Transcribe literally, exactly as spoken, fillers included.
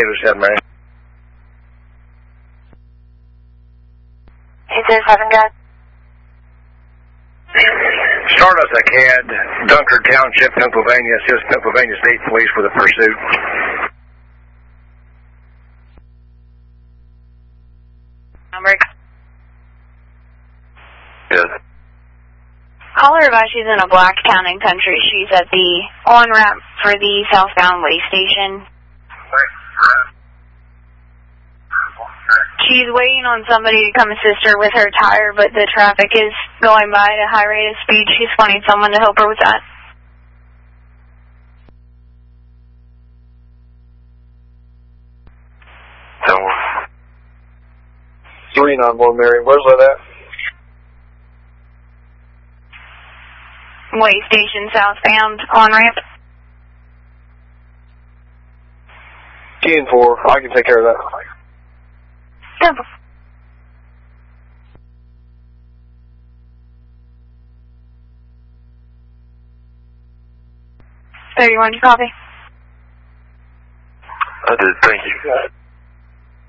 eight oh seven, Mary. eight oh seven, guys. Stardust I C A D, Dunkard Township, Pennsylvania, assist Pennsylvania State Police with a pursuit. Number. Yes. Call her about she's in a black town and country. She's at the on-ramp for the southbound way station. She's waiting on somebody to come assist her with her tire, but the traffic is going by at a high rate of speed. She's wanting someone to help her with that. three nine one, Mary. Where's that at? Way station southbound on-ramp. T N four, I can take care of that. Simple. thirty-one, copy? I did, thank you.